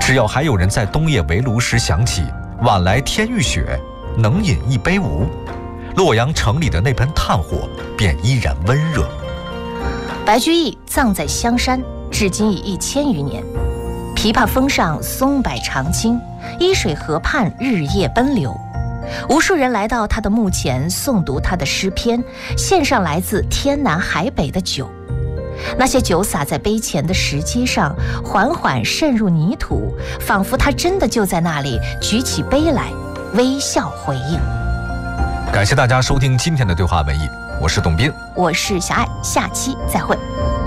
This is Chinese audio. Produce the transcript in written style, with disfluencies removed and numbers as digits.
只要还有人在冬夜围炉时想起晚来天欲雪，能饮一杯无，洛阳城里的那盆炭火便依然温热。 白居易葬在香山，至今已1000余年。琵琶峰上松柏长青，伊水河畔日夜奔流。无数人来到他的墓前，诵读他的诗篇，献上来自天南海北的酒。那些酒洒在碑前的石阶上，缓缓渗入泥土，仿佛他真的就在那里，举起杯来，微笑回应。 感谢大家收听今天的对话文艺，我是董斌， 我是小爱，下期再会。